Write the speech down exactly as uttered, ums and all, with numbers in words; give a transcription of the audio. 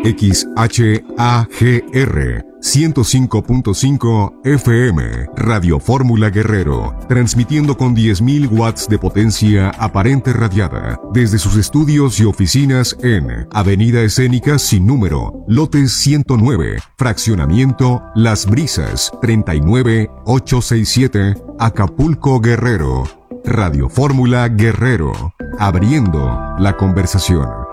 X H A G R ciento cinco punto cinco F M, Radio Fórmula Guerrero, transmitiendo con diez mil watts de potencia aparente radiada, desde sus estudios y oficinas en Avenida Escénica Sin Número, Lote ciento nueve, Fraccionamiento Las Brisas, treinta y nueve ochocientos sesenta y siete, Acapulco, Guerrero. Radio Fórmula Guerrero, abriendo la conversación.